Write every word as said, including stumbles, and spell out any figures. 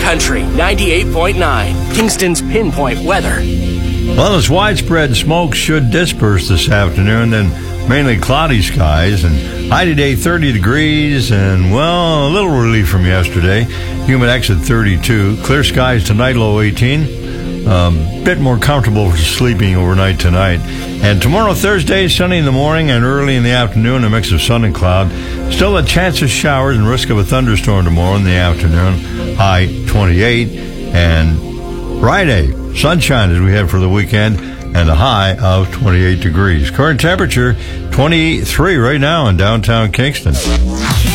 Country ninety-eight point nine, Kingston's Pinpoint Weather. Well, this widespread smoke should disperse this afternoon, then mainly cloudy skies, and high today thirty degrees, and, well, a little relief from yesterday. Humid exit thirty-two. Clear skies tonight, low eighteen. Um, bit more comfortable for sleeping overnight tonight. And tomorrow, Thursday, sunny in the morning and early in the afternoon, a mix of sun and cloud. Still a chance of showers and risk of a thunderstorm tomorrow in the afternoon. High twenty-eight. And Friday, sunshine as we head for the weekend, and a high of twenty-eight degrees. Current temperature, twenty-three right now in downtown Kingston.